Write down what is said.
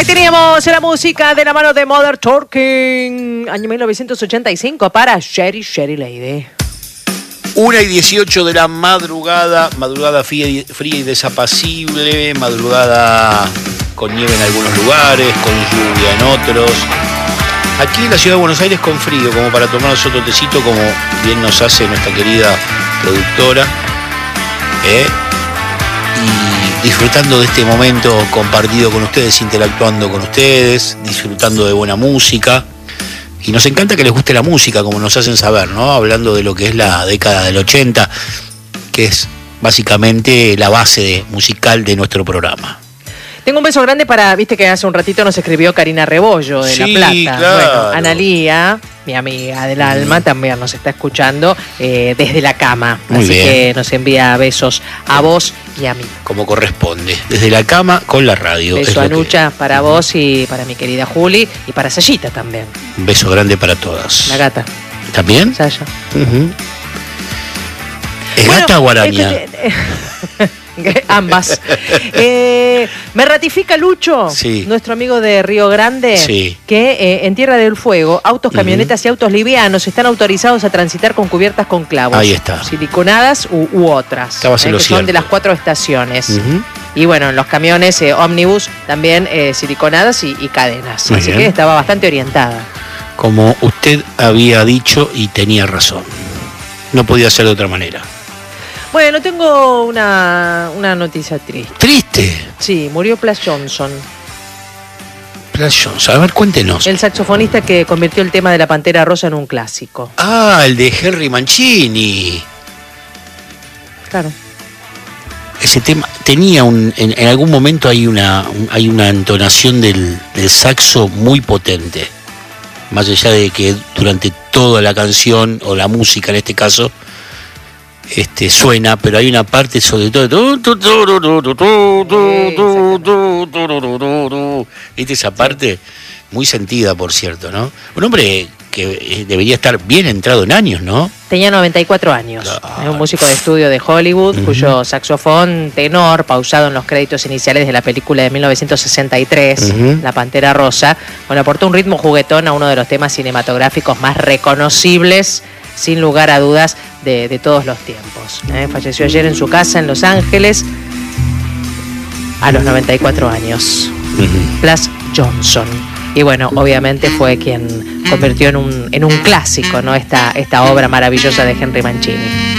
Teníamos la música de la mano de Modern Talking, año 1985, para Sherry Lady. 1:18 de la madrugada, madrugada fría y desapacible, madrugada con nieve en algunos lugares, con lluvia en otros. Aquí en la ciudad de Buenos Aires con frío, como para tomarnos otro tecito, como bien nos hace nuestra querida productora. Y disfrutando de este momento compartido con ustedes, interactuando con ustedes, disfrutando de buena música. Y nos encanta que les guste la música, como nos hacen saber, ¿no? Hablando de lo que es la década del 80, que es básicamente la base musical de nuestro programa. Tengo un beso grande para, viste que hace un ratito nos escribió Karina Rebollo de La Plata. Claro. Bueno, Analía, mi amiga del alma, también nos está escuchando desde la cama. Muy Así bien. que nos envía besos a vos y a mí. Como corresponde, desde la cama con la radio. Beso a Nucha para vos y para mi querida Juli y para Sayita también. Un beso grande para todas. La gata. ¿También? Saya. ¿Es gata o araña? Ambas. Me ratifica Lucho, Sí. nuestro amigo de Río Grande, Sí. que en Tierra del Fuego, autos, camionetas y autos livianos están autorizados a transitar con cubiertas con clavos. Ahí está. Siliconadas u otras. Estabas en lo que son cierto. de las 4 estaciones. Y bueno, en los camiones ómnibus también siliconadas y cadenas. Muy Así bien. que estaba bastante orientada. Como usted había dicho y tenía razón. No podía ser de otra manera. Bueno, tengo una noticia triste. ¿Triste? Sí, murió Plas Johnson, Plas Johnson. A ver, cuéntenos. el saxofonista que convirtió el tema de la Pantera Rosa en un clásico. Ah, el de Henry Mancini. Claro. Ese tema tenía en algún momento hay una entonación del saxo muy potente. Más allá de que durante toda la canción, o la música en este caso, suena, pero hay una parte sobre todo. ¿Viste esa parte? Muy sentida, por cierto, ¿no? Un hombre que debería estar bien entrado en años, ¿no? Tenía 94 años. Claro. Es un músico de estudio de Hollywood, cuyo saxofón tenor, pausado en los créditos iniciales de la película de 1963, La Pantera Rosa, bueno, aportó un ritmo juguetón a uno de los temas cinematográficos más reconocibles, sin lugar a dudas, de todos los tiempos. Falleció ayer en su casa en Los Ángeles a los 94 años. Plas Johnson. Y bueno, obviamente fue quien convirtió en un clásico, ¿no? esta obra maravillosa de Henry Mancini.